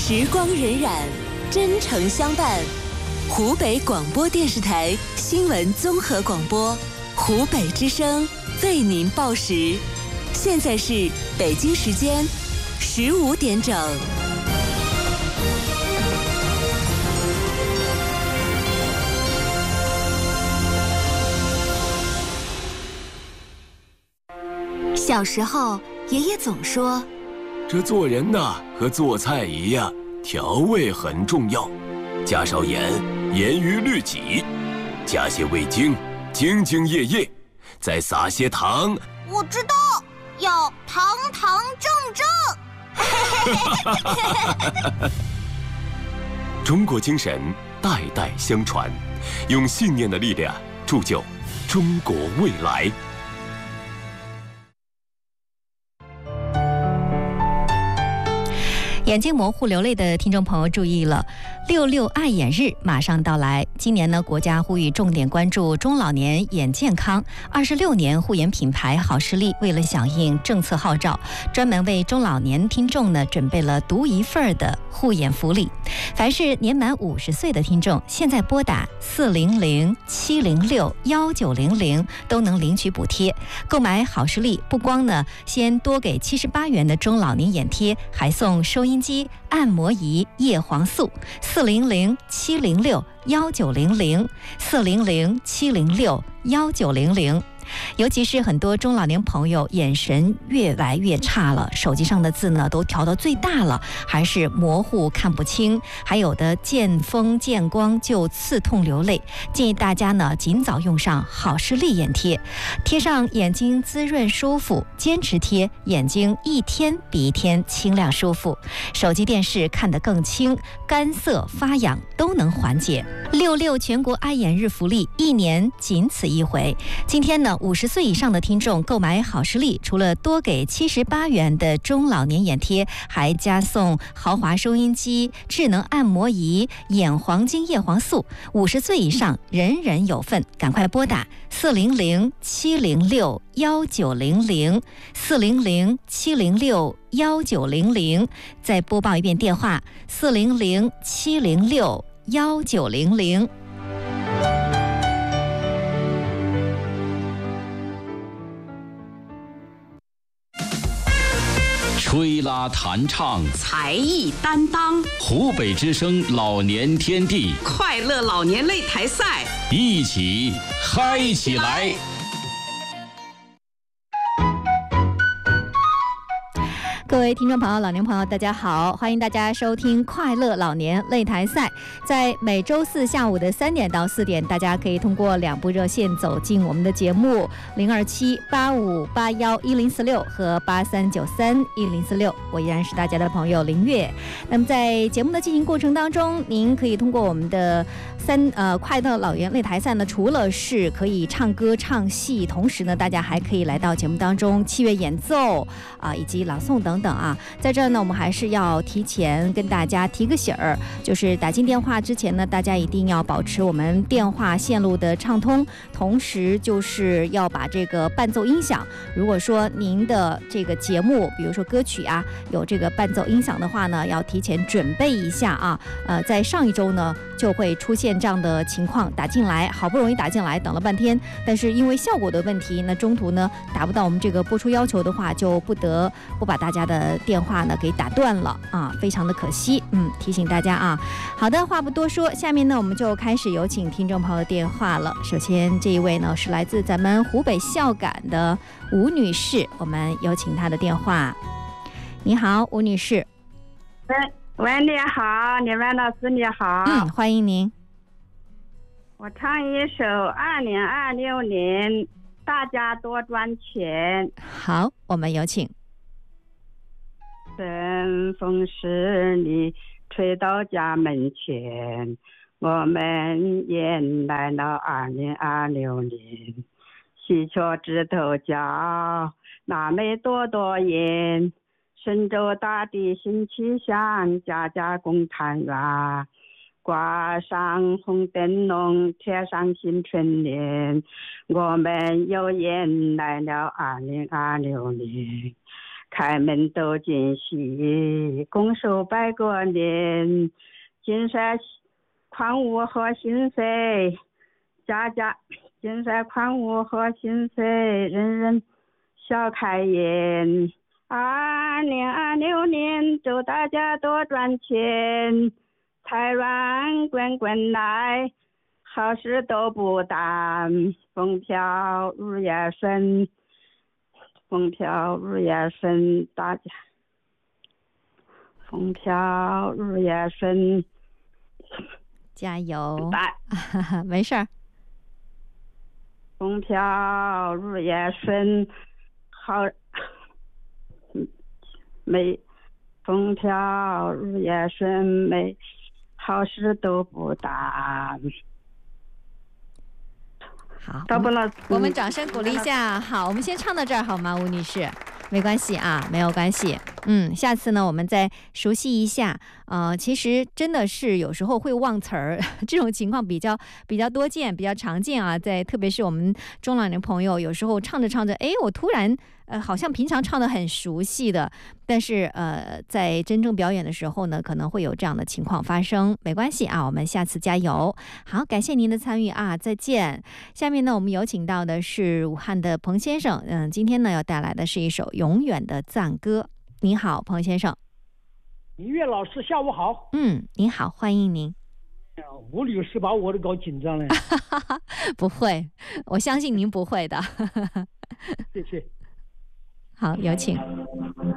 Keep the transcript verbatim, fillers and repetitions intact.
时光荏苒，真诚相伴。湖北广播电视台新闻综合广播，湖北之声为您报时。现在是北京时间十五点整。小时候，爷爷总说， 这做人呐，和做菜一样，调味很重要。加少盐，严于律己；加些味精，兢兢业业；再撒些糖。 我知道，要堂堂正正。 中国精神代代相传，用信念的力量铸就中国未来。 眼睛模糊流泪的听众朋友注意了，六六爱眼日马上到来。今年呢，国家呼吁重点关注中老年眼健康。二十六年护眼品牌好视力为了响应政策号召，专门为中老年听众呢准备了独一份的护眼福利。凡是年满五十岁的听众，现在拨打四零零七零六幺九零零都能领取补贴。购买好视力，不光呢先多给七十八元的中老年眼贴，还送收音机、按摩仪、叶黄素。四零零七零六幺九零零，四零零七零六幺九零零。尤其是很多中老年朋友眼神越来越差了，手机上的字呢都调到最大了，还是模糊看不清，还有的见风见光就刺痛流泪。建议大家呢尽早用上好视力眼贴，贴上眼睛滋润舒服，坚持贴，眼睛一天比一天清亮舒服，手机电视看得更清，干涩发痒都能缓解。六六全国爱眼日福利，一年仅此一回。今天呢，五十岁以上的听众购买好视力，除了多给七十八元的中老年眼贴，还加送豪华收音机、智能按摩仪、眼黄金叶黄素。五十岁以上人人有份，赶快拨打四零零七零六幺九零零，四零零七零六幺九零零。再播报一遍电话：四零零七零六幺九零零。 吹拉弹唱， 才艺担当， 湖北之声老年天地， 快乐老年擂台赛， 一起嗨起来！ 各位听众朋友、老年朋友，大家好，欢迎大家收听快乐老年擂台赛。在每周四下午的三点到四点，大家可以通过两部热线走进我们的节目零二七八五八幺一零四六和八三九三一零四六。我依然是大家的朋友林月。那么在节目的进行过程当中，您可以通过我们的三呃快乐老年擂台赛呢，除了是可以唱歌唱戏，同时呢，大家还可以来到节目当中器乐演奏啊、呃、以及朗诵等等啊。在这儿呢，我们还是要提前跟大家提个醒儿，就是打进电话之前呢，大家一定要保持我们电话线路的畅通，同时就是要把这个伴奏音响，如果说您的这个节目，比如说歌曲啊，有这个伴奏音响的话呢，要提前准备一下啊。呃，在上一周呢，就会出现这样的情况，打进来好不容易打进来，等了半天，但是因为效果的问题，那中途呢达不到我们这个播出要求的话，就不得不把大家的电话呢给打断了啊，非常的可惜。嗯，提醒大家啊。好的，话不多说，下面呢我们就开始有请听众朋友的电话了。首先这一位呢是来自咱们湖北孝感的吴女士，我们有请她的电话。你好，吴女士。 喂喂，你好，你们老师你好。 嗯，欢迎您。 我唱一首二零二六年大家多赚钱。 好，我们有请。 春风十里吹到家门前，我们迎来了二零二六年。喜鹊枝头叫，腊梅朵朵艳，神州大地新气象，家家共团圆。挂上红灯笼，贴上新春联，我们又迎来了二零二六年。 开门斗金喜，共寿百个年。金山矿物和心碎，家家金山矿物和心碎，人人笑开颜。二零二六年，祝大家多赚钱，财源滚滚来，好事都不淡，风调日也顺，风调日也顺，大家风调日也顺， 加油！ 大没事儿。 风调日也顺，好，没风调日也顺，没好事都不淡。 好， 到不了， 我们掌声鼓励一下。好，我们先唱到这儿好吗，吴女士？没关系啊，没有关系。嗯，下次呢，我们再熟悉一下。呃，其实真的是有时候会忘词儿，这种情况比较比较多见，比较常见啊。在特别是我们中老年朋友，有时候唱着唱着，哎，我突然呃，好像平常唱的很熟悉的，但是呃，在真正表演的时候呢，可能会有这样的情况发生。没关系啊，我们下次加油。好，感谢您的参与啊，再见。下面呢，我们有请到的是武汉的彭先生，嗯，今天呢要带来的是一首《永远的赞歌》。您好，彭先生。 音乐老师，下午好。 嗯，您好，欢迎您。 吴律师把我都搞紧张了。 不会，我相信您不会的。 谢谢。 好，有请。